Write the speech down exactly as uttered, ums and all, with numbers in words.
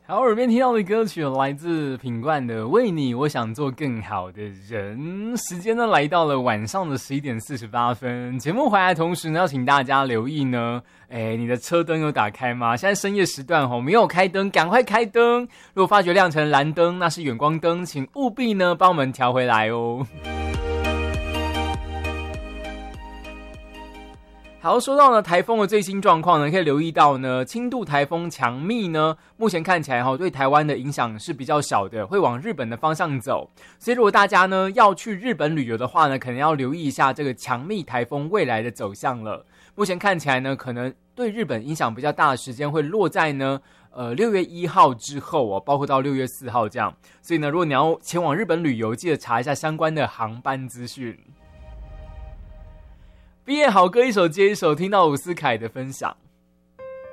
好，耳边听到的歌曲来自品冠的《为你我想做更好的人》。时间呢来到了晚上的十一点四十八分。节目回来的同时呢，要请大家留意呢，哎，你的车灯有打开吗？现在深夜时段吼，没有开灯，赶快开灯。如果发觉亮成蓝灯，那是远光灯，请务必呢帮我们调回来哦。好，说到呢台风的最新状况呢，可以留意到呢，轻度台风强密呢，目前看起来哈对台湾的影响是比较小的，会往日本的方向走。所以如果大家呢要去日本旅游的话呢，可能要留意一下这个强密台风未来的走向了。目前看起来呢，可能对日本影响比较大的时间会落在呢呃六月一号之后哦，包括到六月四号这样。所以呢，如果你要前往日本旅游，记得查一下相关的航班资讯。毕业好歌一首接一首，听到伍思凯的分享。